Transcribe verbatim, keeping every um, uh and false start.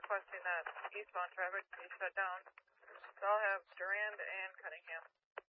requesting that eastbound traffic be shut down. So I'll have Durand and Cunningham.